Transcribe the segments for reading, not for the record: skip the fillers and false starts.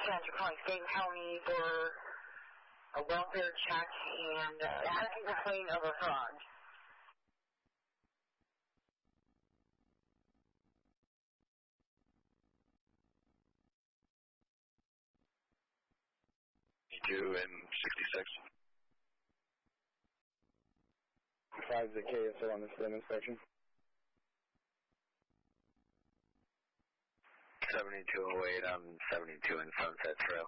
You're calling State County for a welfare check and asking complaint of a fraud. You in 66. 5 the KSO on the STEM inspection. 7208 on 72 in Sunset Trail.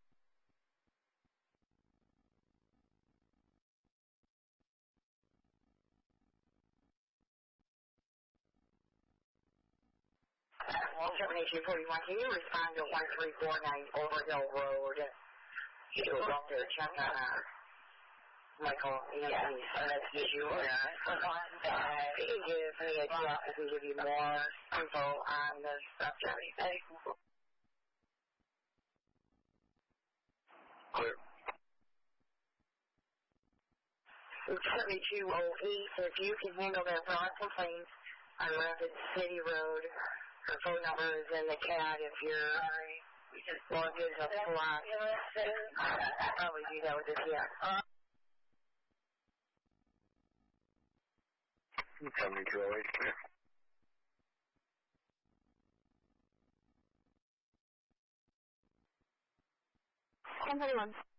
Well, 7241, can you respond to 1349 Overhill Road? You do a welfare check on Michael, yes, that's the issue. You can give me a drop if we give you more info on the subject. Clear. 7208, if you can handle that fraud complaint on Rapid City Road, her phone number is in the CAD if you're logged into a block. I'll probably do that with this, yeah. 7208, clear. 1031.